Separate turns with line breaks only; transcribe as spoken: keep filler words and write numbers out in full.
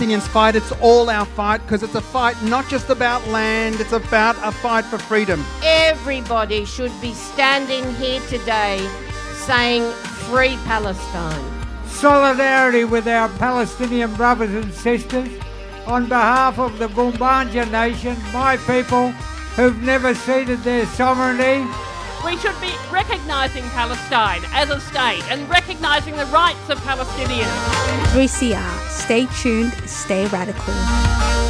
Palestinians fight, it's all our fight, because it's a fight not just about land, it's about a fight for freedom.
Everybody should be standing here today saying, Free Palestine.
Solidarity with our Palestinian brothers and sisters on behalf of the Gumbaynggirr Nation, my people who've never ceded their sovereignty.
We should be recognising Palestine as a state and recognising the rights of Palestinians.
three C R. Stay tuned, stay radical.